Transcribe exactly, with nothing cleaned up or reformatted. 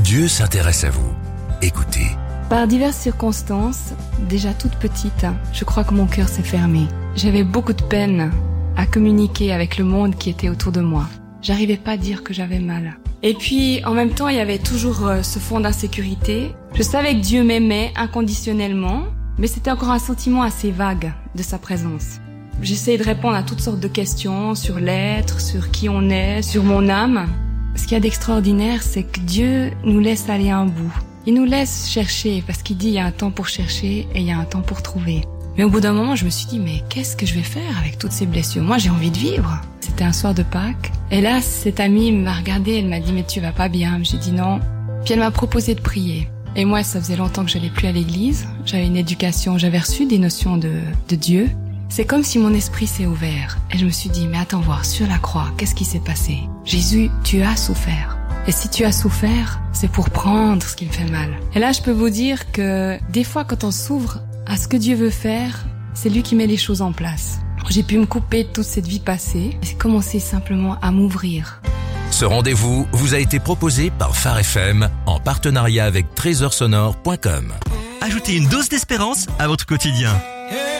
Dieu s'intéresse à vous. Écoutez. Par diverses circonstances, déjà toute petite, je crois que mon cœur s'est fermé. J'avais beaucoup de peine à communiquer avec le monde qui était autour de moi. J'arrivais pas à dire que j'avais mal. Et puis, en même temps, il y avait toujours ce fond d'insécurité. Je savais que Dieu m'aimait inconditionnellement, mais c'était encore un sentiment assez vague de sa présence. J'essayais de répondre à toutes sortes de questions sur l'être, sur qui on est, sur mon âme. Ce qu'il y a d'extraordinaire, c'est que Dieu nous laisse aller un bout. Il nous laisse chercher, parce qu'il dit il y a un temps pour chercher et il y a un temps pour trouver. Mais au bout d'un moment, je me suis dit, mais qu'est-ce que je vais faire avec toutes ces blessures? Moi, j'ai envie de vivre. C'était un soir de Pâques. Et là, cette amie m'a regardée, elle m'a dit, mais tu vas pas bien. J'ai dit non. Puis elle m'a proposé de prier. Et moi, ça faisait longtemps que j'allais plus à l'église. J'avais une éducation, j'avais reçu des notions de, de Dieu. C'est comme si mon esprit s'est ouvert. Et je me suis dit, mais attends voir, sur la croix, qu'est-ce qui s'est passé? Jésus, tu as souffert. Et si tu as souffert, c'est pour prendre ce qui me fait mal. Et là, je peux vous dire que des fois, quand on s'ouvre à ce que Dieu veut faire, c'est lui qui met les choses en place. J'ai pu me couper de toute cette vie passée et commencer simplement à m'ouvrir. Ce rendez-vous vous a été proposé par Phare F M en partenariat avec trésor sonore point com. Ajoutez une dose d'espérance à votre quotidien.